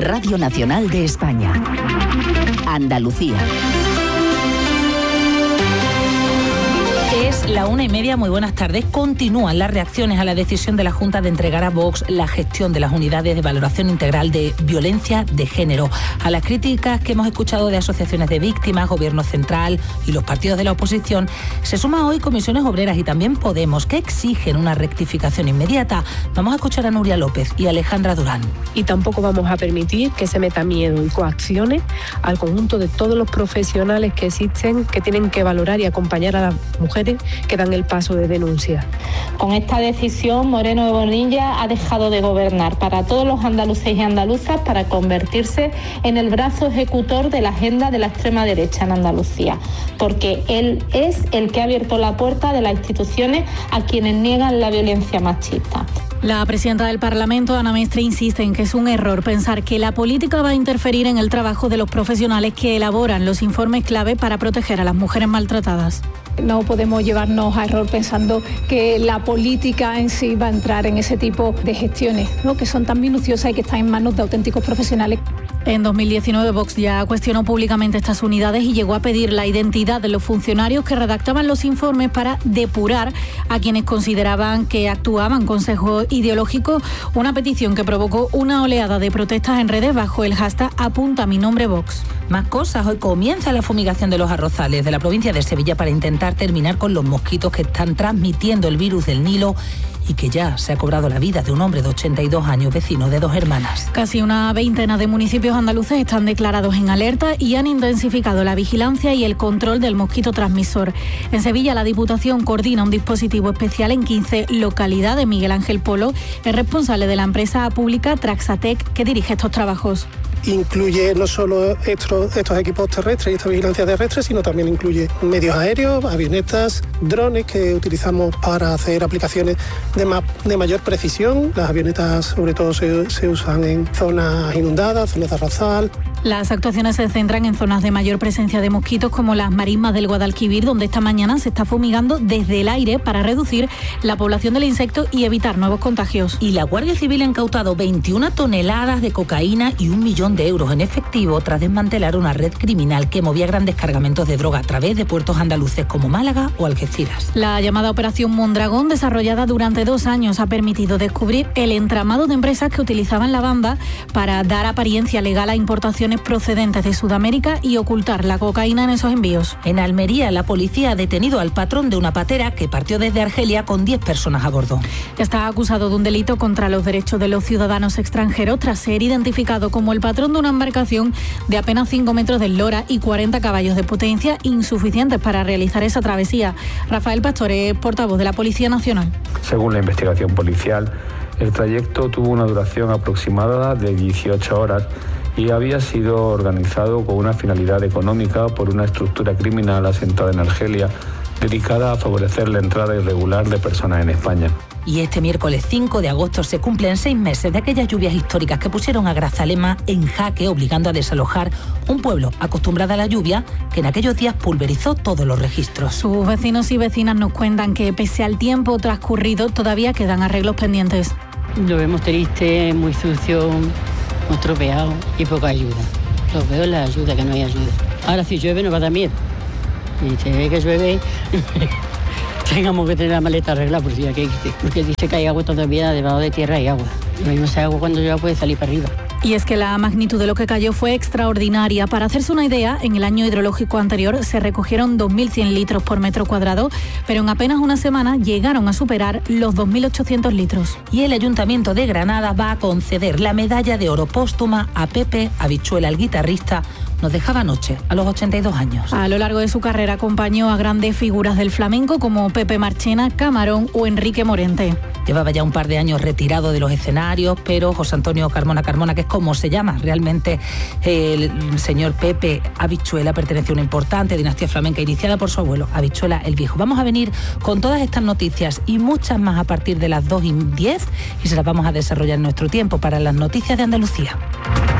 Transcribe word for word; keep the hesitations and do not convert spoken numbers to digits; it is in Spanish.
Radio Nacional de España. Andalucía. Es la una y media, muy buenas tardes. Continúan las reacciones a la decisión de la Junta de entregar a Vox la gestión de las unidades de valoración integral de violencia de género. A las críticas que hemos escuchado de asociaciones de víctimas, Gobierno central y los partidos de la oposición, se suma hoy Comisiones Obreras y también Podemos, que exigen una rectificación inmediata. Vamos a escuchar a Nuria López y a Alejandra Durán. Y tampoco vamos a permitir que se meta miedo y coacciones al conjunto de todos los profesionales que existen, que tienen que valorar y acompañar a las mujeres que dan el paso de denuncia. Con esta decisión, Moreno de Bonilla ha dejado de gobernar para todos los andaluces y andaluzas para convertirse en el brazo ejecutor de la agenda de la extrema derecha en Andalucía, porque él es el que ha abierto la puerta de las instituciones a quienes niegan la violencia machista. La presidenta del Parlamento, Ana Mestre, insiste en que es un error pensar que la política va a interferir en el trabajo de los profesionales que elaboran los informes clave para proteger a las mujeres maltratadas. No podemos llevarnos a error pensando que la política en sí va a entrar en ese tipo de gestiones, ¿no?, que son tan minuciosas y que están en manos de auténticos profesionales. En dos mil diecinueve, Vox ya cuestionó públicamente estas unidades y llegó a pedir la identidad de los funcionarios que redactaban los informes para depurar a quienes consideraban que actuaban con sesgo ideológico, una petición que provocó una oleada de protestas en redes bajo el hashtag Apunta mi nombre Vox. Más cosas. Hoy comienza la fumigación de los arrozales de la provincia de Sevilla para intentar terminar con los mosquitos que están transmitiendo el virus del Nilo y que ya se ha cobrado la vida de un hombre de ochenta y dos años, vecino de dos hermanas. Casi una veintena de municipios andaluces están declarados en alerta y han intensificado la vigilancia y el control del mosquito transmisor. En Sevilla, la Diputación coordina un dispositivo especial en quince localidades. Miguel Ángel Polo es responsable de la empresa pública Traxatec, que dirige estos trabajos. Incluye no solo estos, estos equipos terrestres y esta vigilancia terrestre, sino también incluye medios aéreos, avionetas, drones que utilizamos para hacer aplicaciones de, ma de mayor precisión. Las avionetas sobre todo se, se usan en zonas inundadas, zonas de arrozal. Las actuaciones se centran en zonas de mayor presencia de mosquitos como las marismas del Guadalquivir, donde esta mañana se está fumigando desde el aire para reducir la población del insecto y evitar nuevos contagios. Y la Guardia Civil ha incautado veintiuna toneladas de cocaína y un millón de euros en efectivo tras desmantelar una red criminal que movía grandes cargamentos de droga a través de puertos andaluces como Málaga o Algeciras. La llamada Operación Mondragón, desarrollada durante dos años, ha permitido descubrir el entramado de empresas que utilizaban la banda para dar apariencia legal a importaciones procedentes de Sudamérica y ocultar la cocaína en esos envíos. En Almería, la policía ha detenido al patrón de una patera que partió desde Argelia con diez personas a bordo. Está acusado de un delito contra los derechos de los ciudadanos extranjeros tras ser identificado como el patrón de una embarcación de apenas cinco metros de eslora y cuarenta caballos de potencia, insuficientes para realizar esa travesía. Rafael Pastor es portavoz de la Policía Nacional. Según la investigación policial, el trayecto tuvo una duración aproximada de dieciocho horas y había sido organizado con una finalidad económica por una estructura criminal asentada en Argelia, dedicada a favorecer la entrada irregular de personas en España. Y este miércoles cinco de agosto se cumplen seis meses de aquellas lluvias históricas que pusieron a Grazalema en jaque, obligando a desalojar un pueblo acostumbrado a la lluvia que en aquellos días pulverizó todos los registros. Sus vecinos y vecinas nos cuentan que pese al tiempo transcurrido todavía quedan arreglos pendientes. Lo vemos triste, muy sucio, muy tropeado y poca ayuda. Lo veo en la ayuda, que no hay ayuda. Ahora si llueve nos va a dar miedo. Y se ve que llueve, tengamos que tener la maleta arreglada, porque, porque dice que hay agua todavía, debajo de tierra hay agua. No hay ese agua cuando llueva puede salir para arriba. Y es que la magnitud de lo que cayó fue extraordinaria. Para hacerse una idea, en el año hidrológico anterior se recogieron dos mil cien litros por metro cuadrado, pero en apenas una semana llegaron a superar los dos mil ochocientos litros. Y el Ayuntamiento de Granada va a conceder la medalla de oro póstuma a Pepe Habichuela, el guitarrista. Nos dejaba anoche, a los ochenta y dos años. A lo largo de su carrera acompañó a grandes figuras del flamenco como Pepe Marchena, Camarón o Enrique Morente. Llevaba ya un par de años retirado de los escenarios, pero José Antonio Carmona Carmona, que es como se llama realmente el señor Pepe Habichuela, pertenece a una importante dinastía flamenca iniciada por su abuelo, Habichuela el Viejo. Vamos a venir con todas estas noticias y muchas más a partir de las dos y diez y se las vamos a desarrollar en nuestro tiempo para las noticias de Andalucía.